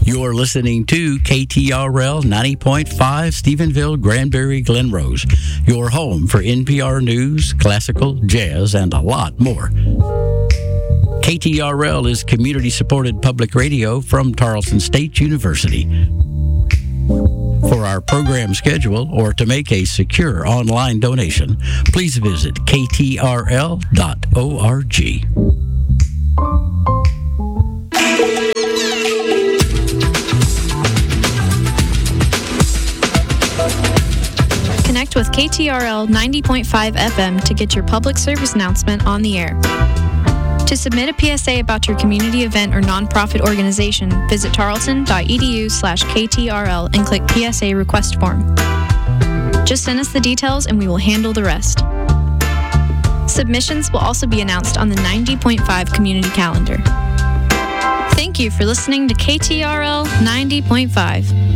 You're listening to KTRL 90.5 Stephenville, Granbury, Glen Rose, your home for NPR news, classical, jazz, and a lot more. KTRL is community-supported public radio from Tarleton State University. For our program schedule or to make a secure online donation, please visit ktrl.org. Connect with KTRL 90.5 FM to get your public service announcement on the air. To submit a PSA about your community event or nonprofit organization, visit tarleton.edu/KTRL and click PSA request form. Just send us the details and we will handle the rest. Submissions will also be announced on the 90.5 community calendar. Thank you for listening to KTRL 90.5.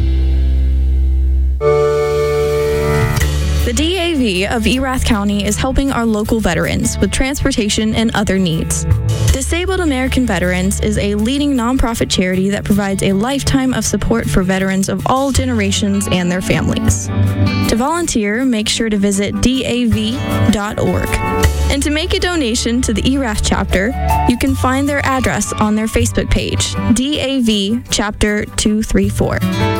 The DAV of Erath County is helping our local veterans with transportation and other needs. Disabled American Veterans is a leading nonprofit charity that provides a lifetime of support for veterans of all generations and their families. To volunteer, make sure to visit DAV.org. And to make a donation to the Erath chapter, you can find their address on their Facebook page, DAV Chapter 234.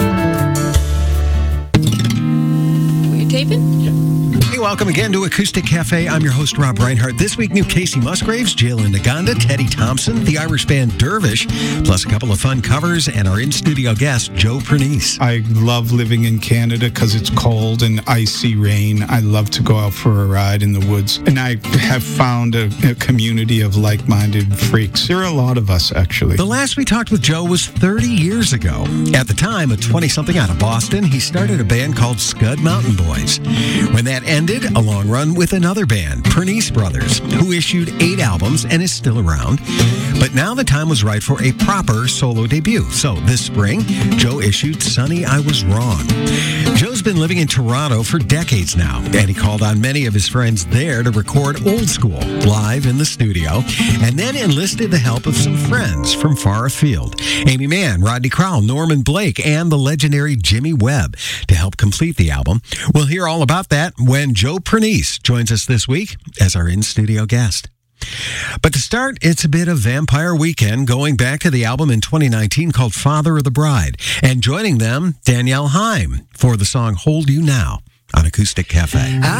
Taping? Hey, welcome again to Acoustic Cafe. I'm your host, Rob Reinhardt. This week, new Casey Musgraves, Jalen Naganda, Teddy Thompson, the Irish band Dervish, plus a couple of fun covers, and our in-studio guest, Joe Pernice. I love living in Canada because it's cold and icy rain. I love to go out for a ride in the woods. And I have found a community of like-minded freaks. There are a lot of us, actually. The last we talked with Joe was 30 years ago. At the time, a 20-something out of Boston, he started a band called Scud Mountain Boys. When that ended, a long run with another band, Pernice Brothers, who issued 8 albums and is still around. But now the time was right for a proper solo debut. So this spring, Joe issued Sonny, I Was Wrong. Joe's been living in Toronto for decades now, and he called on many of his friends there to record Old School live in the studio, and then enlisted the help of some friends from far afield. Amy Mann, Rodney Crowell, Norman Blake, and the legendary Jimmy Webb to help complete the album. We'll hear all about that when Joe Pernice joins us this week as our in-studio guest. But to start, it's a bit of Vampire Weekend, going back to the album in 2019 called Father of the Bride, and joining them, Danielle Haim, for the song Hold You Now on Acoustic Cafe.